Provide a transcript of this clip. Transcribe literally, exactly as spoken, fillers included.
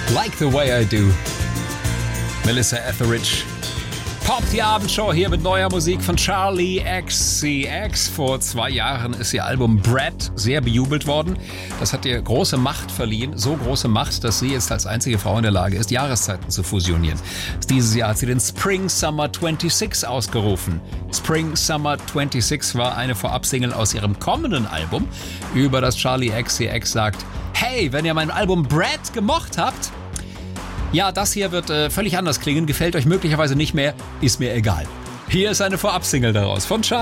Like the Way I Do. Melissa Etheridge. Pop die Abendshow hier mit neuer Musik von Charli X C X. Vor zwei Jahren ist ihr Album Brat sehr bejubelt worden. Das hat ihr große Macht verliehen. So große Macht, dass sie jetzt als einzige Frau in der Lage ist, Jahreszeiten zu fusionieren. Dieses Jahr hat sie den Spring Summer sechsundzwanzig ausgerufen. Spring Summer sechsundzwanzig war eine Vorabsingle aus ihrem kommenden Album, über das Charli X C X sagt: Hey, wenn ihr mein Album Brat gemocht habt, ja, das hier wird äh, völlig anders klingen, gefällt euch möglicherweise nicht mehr, ist mir egal. Hier ist eine Vorabsingle daraus von Charli.